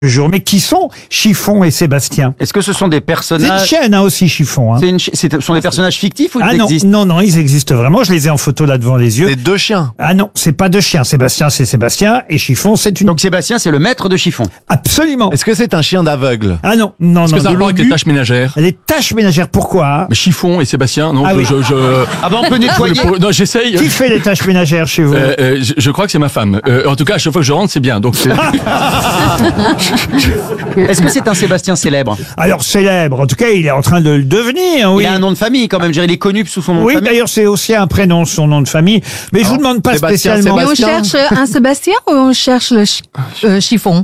jour. Mais qui sont Chiffon et Sébastien? Est-ce que ce sont des C'est une personnages chienne aussi, Chiffon. Hein. Ce sont des personnages fictifs ou Ah ils non, existent? non, ils existent vraiment. Je les ai en photo là devant les yeux. C'est deux chiens. Ah non, c'est pas deux chiens. Sébastien, c'est Sébastien et Chiffon, c'est une. Donc Sébastien, c'est le maître de Chiffon. Absolument. Est-ce que c'est un chien d'aveugle? Ah non, non, Est-ce non. que ça a de rapport avec les l'obus. tâches ménagères? Les tâches ménagères, pourquoi? Mais Chiffon et Sébastien, non, Ah oui. Ah bah on peut nettoyer. Non, j'essaye. Qui fait les tâches ménagères chez vous? Je crois que c'est ma femme. En tout cas, à chaque fois que je rentre, c'est bien. Donc, Est-ce que c'est un Sébastien célèbre? Alors célèbre, en tout cas, il est en train de le devenir. Oui. Il a un nom de famille quand même, je dirais, il est connu sous son nom de Oui, famille. d'ailleurs, c'est aussi un prénom, son nom de famille. Mais je vous demande pas Sébastien, spécialement. Mais on Sébastien. cherche un Sébastien ou on cherche le chiffon?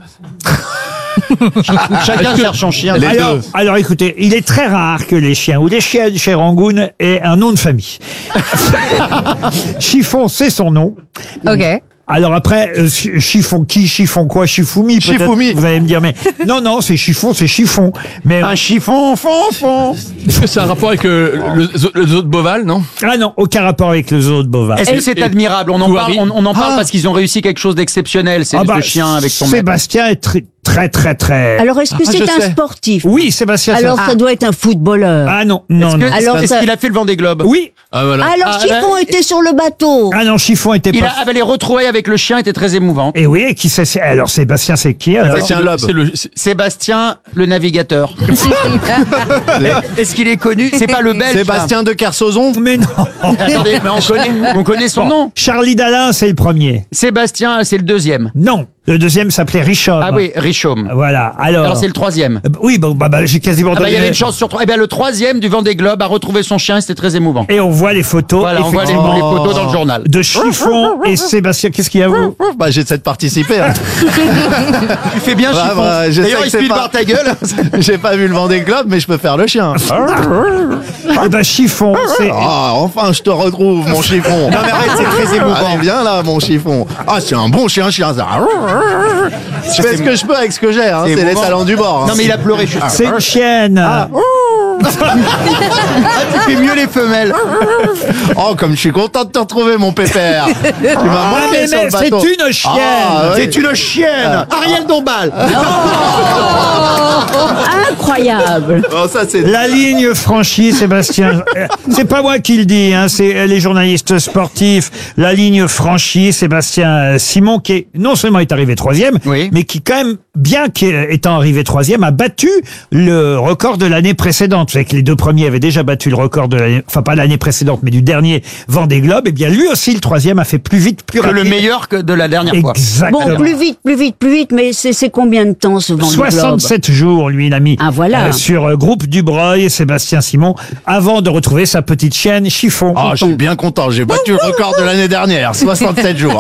Chacun cherche son chien. Les deux. Alors écoutez, il est très rare que les chiens ou les chiennes chez Rangoon aient un nom de famille. Chiffon, c'est son nom. Ok. Alors après, Chiffon qui, Chiffon quoi, Chifoumi peut-être, Chifoumi. vous allez me dire, mais non, c'est Chiffon, c'est Chiffon. Mais Un chiffon, fond. est-ce que c'est un rapport avec le zoo de Beauval, non? ah non, aucun rapport avec le zoo de Beauval. Est-ce que c'est admirable? On en parle, Touari. on en parle parce qu'ils ont réussi quelque chose d'exceptionnel. C'est ce chien avec son maître. Sébastien est très. Alors, est-ce que je c'est un sais. sportif? Oui, Sébastien. Alors, ça doit être un footballeur. Ah non, non. Alors, Est-ce ça- qu'il a fait le Vendée Globe? Oui. Ah, voilà. Alors, Chiffon était sur le bateau. Ah non, Chiffon était Il pas. a les retrouvailles avec le chien étaient très émouvantes. Et oui, et qui c'est alors Sébastien, c'est qui alors? Sébastien Loeb. C'est le, Sébastien, le navigateur. Est-ce qu'il est connu? C'est pas le belge. Sébastien de Kersozon. Mais non. ça. Attendez, mais on connaît son nom. Charlie Dalin, c'est le premier. Sébastien, c'est le deuxième. Non, le deuxième s'appelait Richomme. Ah oui, Richomme. Voilà. Alors Alors c'est le troisième. oui, bon, j'ai quasiment Ah bah, il y donné. avait une chance sur trois. Eh bien, le troisième du Vendée Globe a retrouvé son chien, c'était très émouvant. Et on voit les photos. Voilà, on voit les effectivement, photos dans le journal. de Chiffon et Sébastien. Qu'est-ce qu'il y a vous? Bah, j'essaie de participer. Hein. Tu fais bien, Ouais, Chiffon. bah, je sais D'ailleurs, que il c'est se file pas- par ta gueule. J'ai pas vu le Vendée Globe, mais je peux faire le chien. Eh ben Chiffon, c'est. Ah, enfin, je te retrouve, mon chiffon. Non mais arrête, c'est très émouvant. Allez, viens là, mon chiffon. Ah, c'est un bon chien, ça. Je fais ce que je peux avec ce que j'ai, hein. C'est C'est les émouvant. talents du bord. hein. Non mais il a pleuré, je suis sûr. C'est une chienne. Tu fais mieux les femelles. Oh, comme je suis content de te retrouver, mon pépère. Tu m'as Ah, manqué mais sur le c'est bateau. une chienne. Ah, oui. C'est une chienne. Ariel Dombal. Incroyable. Oh, ça, c'est... La ligne franchie, Sébastien. C'est pas moi qui le dis, hein, c'est les journalistes sportifs. La ligne franchie, Sébastien Simon, qui non seulement est arrivé troisième, Oui. mais qui quand même, bien qu'étant arrivé troisième, a battu le record de l'année précédente. Vous savez que les deux premiers avaient déjà battu le record de l'année, enfin pas l'année précédente, mais du dernier Vendée Globe. Et bien lui aussi, le troisième, a fait plus vite, plus Que rapide. le meilleur que de la dernière fois. Exactement. Bon, plus vite, mais c'est combien de temps ce Vendée Globe? 67 jours, lui, il a mis Ah, voilà. sur Groupe Dubreuil, Sébastien Simon, avant de retrouver sa petite chienne Chiffon. Ah, je suis bien content. J'ai battu le record de l'année dernière. 67 jours.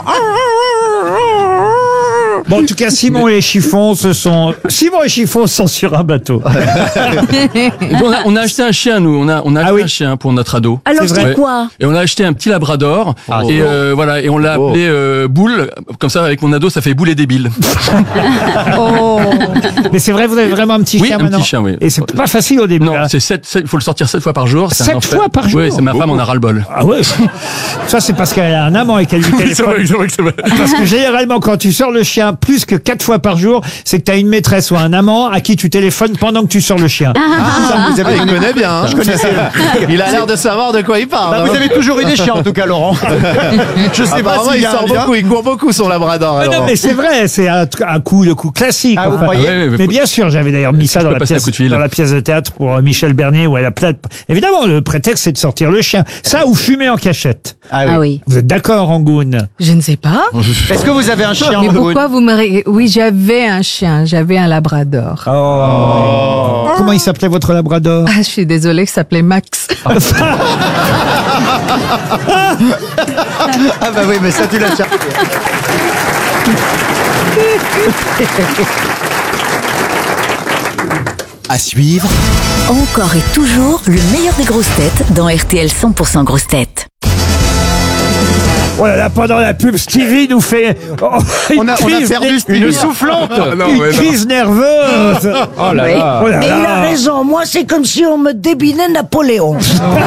Bon, en tout cas, Simon et Chiffon sont sur un bateau. on a acheté un chien, nous. On a acheté oui. un chien pour notre ado. Alors, C'est vrai. c'est quoi? Et on a acheté un petit labrador. Et voilà. Et on l'a Oh. appelé Boule. Comme ça, avec mon ado, ça fait Boule et débile. Mais c'est vrai, vous avez vraiment un petit Oui, chien un maintenant. petit chien, oui. Et c'est pas facile au début. Non, hein. c'est il faut le sortir 7 fois par jour. C'est un 7 enfer. fois par jour? Oui, c'est ma femme en a ras-le-bol. Ah ouais. Ça, c'est parce qu'elle a un amant et qu'elle lui téléphone. c'est vrai que c'est vrai. Parce que généralement, quand tu sors le chien plus que 4 fois par jour, c'est que tu as une maîtresse ou un amant à qui tu téléphones pendant que tu sors le chien. Vous avez, Il connaît bien. Hein. Il a l'air de savoir de quoi il parle. Bah, hein. vous avez toujours eu des chiens en tout cas, Laurent. Je sais pas Apparemment, s'il il y a un sort lien. beaucoup, il court beaucoup son labrador. Ah alors. non, mais c'est vrai, c'est le coup classique. Ah, vous enfin. croyez Ouais, Mais bien sûr, j'avais d'ailleurs mis ça Je dans peux la, passer un pièce, coup de fil. dans la pièce de théâtre pour Michel Bernier où elle a plein de... Évidemment, le prétexte, c'est de sortir le chien. Ça ou fumer en cachette. Ah oui. Vous êtes d'accord, Rangoon? Je ne sais pas. Est-ce que vous avez un chien Mais Rangoon? pourquoi vous me... Oui, j'avais un chien, j'avais un labrador. Comment il s'appelait votre labrador? Ah, je suis désolée, il s'appelait Max. Ah bah oui, mais ça tu l'as cherché. À suivre, Encore et toujours le meilleur des grosses têtes dans RTL 100% grosses têtes. Oh là là, pendant la pub, Stevie nous fait On a perdu une soufflante. une crise nerveuse. Oh là là. Oh là Mais il a là. raison, moi c'est comme si on me débinait Napoléon.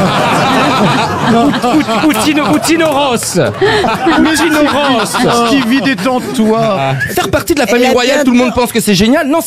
Ou Tino Ross. Tino Ross. Stevie, détends-toi. Faire partie de la famille Elle a royale, bien tout le monde pense que c'est génial. Non,